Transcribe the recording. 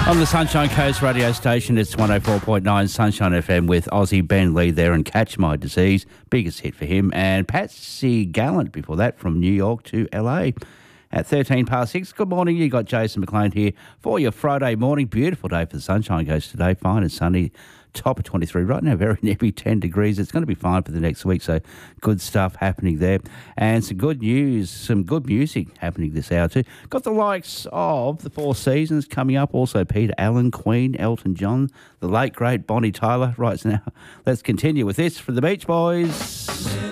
On the Sunshine Coast radio station, it's 104.9 Sunshine FM with Aussie Ben Lee there and Catch My Disease, biggest hit for him. And Patsy Gallant before that from New York to LA at 13 past 6. Good morning, you got Jason McLean here for your Friday morning. Beautiful day for the Sunshine Coast today, fine and sunny. Top of 23 right now, very nippy, 10 degrees. It's going to be fine for the next week, so good stuff happening there. And some good news, some good music happening this hour too. Got the likes of the Four Seasons coming up, also Peter Allen, Queen, Elton John, the late, great Bonnie Tyler. Right, so now let's continue with this for the Beach Boys.